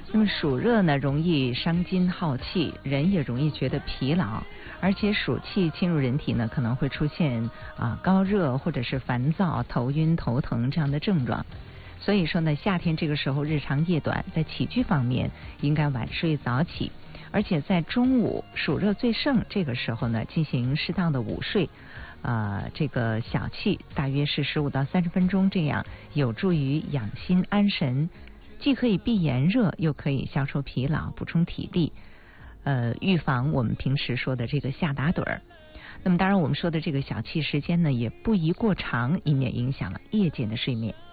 那么暑热呢，容易伤筋耗气，人也容易觉得疲劳，而且暑气侵入人体呢，可能会出现高热或者是烦躁、头晕、头疼这样的症状。所以说呢，夏天这个时候日长夜短，在起居方面应该晚睡早起，而且在中午暑热最盛这个时候呢，进行适当的午睡。这个小憩大约是15到30分钟，这样有助于养心安神，既可以避炎热，又可以消除疲劳，补充体力，预防我们平时说的这个夏打盹儿。那么当然我们说的这个小憩时间呢，也不宜过长，以免影响了夜间的睡眠。